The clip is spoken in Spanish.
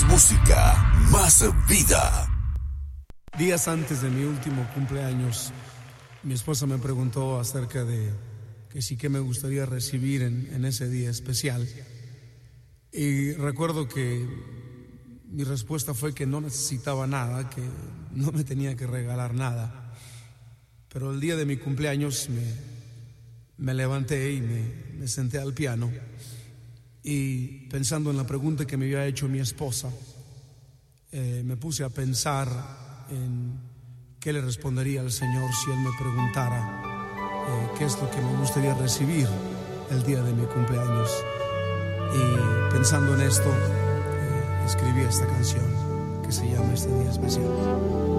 música, más vida. Días antes de mi último cumpleaños, mi esposa me preguntó acerca de que sí que me gustaría recibir en ese día especial. Y recuerdo que mi respuesta fue que no necesitaba nada, que no me tenía que regalar nada. Pero el día de mi cumpleaños me levanté y me senté al piano y pensando en la pregunta que me había hecho mi esposa, me puse a pensar en qué le respondería al Señor si Él me preguntara qué es lo que me gustaría recibir el día de mi cumpleaños. Y pensando en esto, escribí esta canción que se llama Este Día Especial.